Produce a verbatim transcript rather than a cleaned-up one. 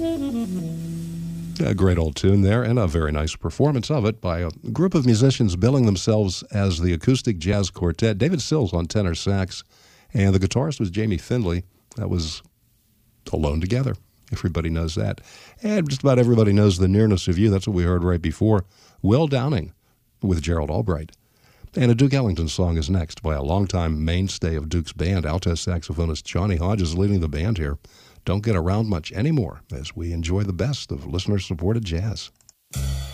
A great old tune there, and a very nice performance of it by a group of musicians billing themselves as the Acoustic Jazz Quartet. David Sills on tenor sax, and the guitarist was Jamie Findlay. That was Alone Together. Everybody knows that. And just about everybody knows The Nearness of You. That's what we heard right before. Will Downing with Gerald Albright. And a Duke Ellington song is next by a longtime mainstay of Duke's band, alto saxophonist Johnny Hodges leading the band here. Don't get around much anymore as we enjoy the best of listener-supported jazz.